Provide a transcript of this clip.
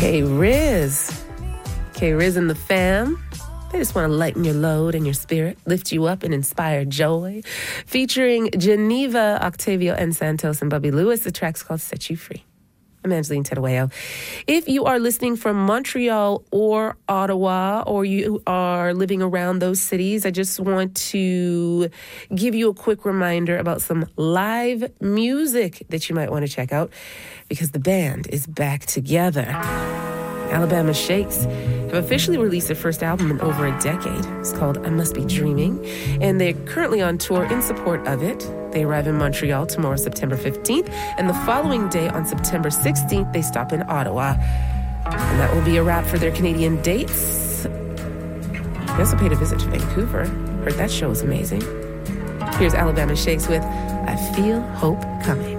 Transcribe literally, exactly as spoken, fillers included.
K-Riz. K-Riz and the fam. They just want to lighten your load and your spirit, lift you up and inspire joy. Featuring Geneva, Octavio, and Santos and Bobby Lewis. The track's called Set You Free. I'm Angeline Terueo. If you are listening from Montreal or Ottawa, or you are living around those cities, I just want to give you a quick reminder about some live music that you might want to check out, because the band is back together. Alabama Shakes have officially released their first album in over a decade. It's called I Must Be Dreaming, and they're currently on tour in support of it. They arrive in Montreal tomorrow, September fifteenth, and the following day on September sixteenth, they stop in Ottawa. And that will be a wrap for their Canadian dates. They also paid a visit to Vancouver. Heard that show was amazing. Here's Alabama Shakes with I Feel Hope Coming.